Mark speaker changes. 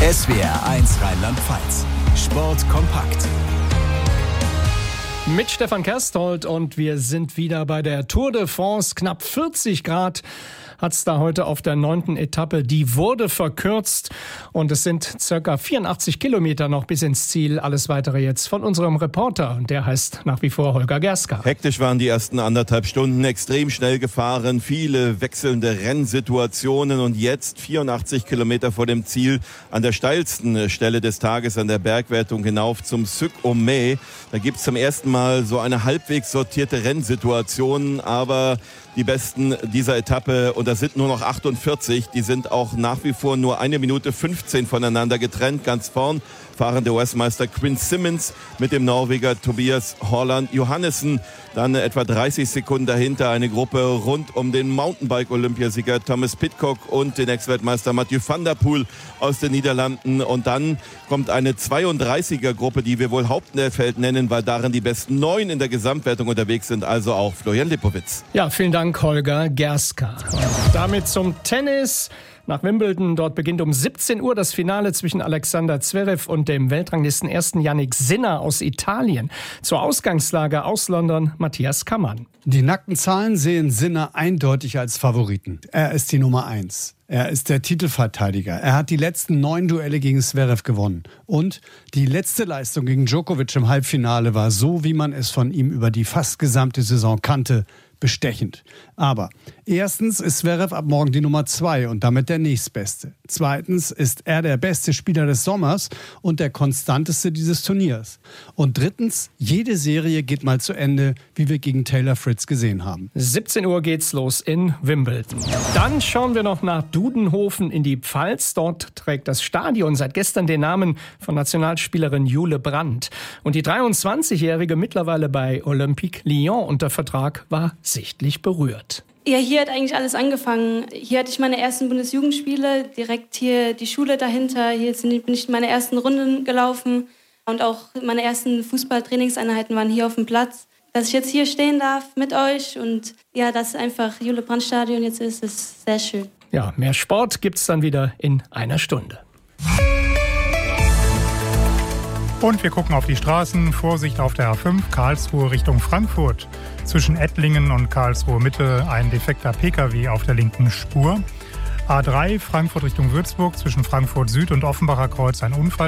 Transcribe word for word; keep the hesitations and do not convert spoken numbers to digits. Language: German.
Speaker 1: S W R eins Rheinland-Pfalz. Sport kompakt.
Speaker 2: Mit Stefan Kerstold und wir sind wieder bei der Tour de France. Knapp vierzig Grad hat es da heute auf der neunten Etappe. Die wurde verkürzt und es sind circa vierundachtzig Kilometer noch bis ins Ziel. Alles Weitere jetzt von unserem Reporter und der heißt nach wie vor Holger Gerska.
Speaker 3: Hektisch waren die ersten anderthalb Stunden, extrem schnell gefahren, viele wechselnde Rennsituationen und jetzt vierundachtzig Kilometer vor dem Ziel an der steilsten Stelle des Tages an der Bergwertung hinauf zum Suc-Homais. Da gibt es zum ersten Mal so eine halbwegs sortierte Rennsituation, aber die Besten dieser Etappe, und das sind nur noch achtundvierzig, die sind auch nach wie vor nur eine Minute fünfzehn voneinander getrennt. Ganz vorn fahren der U S-Meister Quinn Simmons mit dem Norweger Tobias Håland Johannessen. Dann etwa dreißig Sekunden dahinter eine Gruppe rund um den Mountainbike-Olympiasieger Thomas Pidcock und den Ex-Weltmeister Mathieu van der Poel aus den Niederlanden. Und dann kommt eine zweiunddreißiger-Gruppe, die wir wohl Hauptfeld nennen, weil darin die besten neun in der Gesamtwertung unterwegs sind, also auch Florian Lipowitz.
Speaker 2: Ja, vielen Dank, Holger Gerska. Damit zum Tennis. Nach Wimbledon, dort beginnt um siebzehn Uhr das Finale zwischen Alexander Zverev und dem Weltranglistenersten Yannick Sinner aus Italien. Zur Ausgangslage aus London, Matthias Kammann.
Speaker 4: Die nackten Zahlen sehen Sinner eindeutig als Favoriten. Er ist die Nummer eins. Er ist der Titelverteidiger. Er hat die letzten neun Duelle gegen Zverev gewonnen. Und die letzte Leistung gegen Djokovic im Halbfinale war so, wie man es von ihm über die fast gesamte Saison kannte, bestechend. Aber erstens ist Zverev ab morgen die Nummer zwei und damit der nächstbeste. Zweitens ist er der beste Spieler des Sommers und der konstanteste dieses Turniers. Und drittens, jede Serie geht mal zu Ende, wie wir gegen Taylor Fritz gesehen haben.
Speaker 2: siebzehn Uhr geht's los in Wimbledon. Dann schauen wir noch nach Dudenhofen in die Pfalz. Dort trägt das Stadion seit gestern den Namen von Nationalspielerin Jule Brandt. Und die dreiundzwanzigjährige, mittlerweile bei Olympique Lyon unter Vertrag, war sichtlich berührt.
Speaker 5: Ja, hier hat eigentlich alles angefangen. Hier hatte ich meine ersten Bundesjugendspiele, direkt hier die Schule dahinter. Hier bin ich meine ersten Runden gelaufen und auch meine ersten Fußballtrainingseinheiten waren hier auf dem Platz. Dass ich jetzt hier stehen darf mit euch und ja, dass einfach Jule Brandt Stadion jetzt ist, ist sehr schön.
Speaker 2: Ja, mehr Sport gibt's dann wieder in einer Stunde.
Speaker 6: Und wir gucken auf die Straßen. Vorsicht auf der A fünf, Karlsruhe Richtung Frankfurt. Zwischen Ettlingen und Karlsruhe Mitte ein defekter Pkw auf der linken Spur. A drei, Frankfurt Richtung Würzburg, zwischen Frankfurt Süd und Offenbacher Kreuz ein Unfall.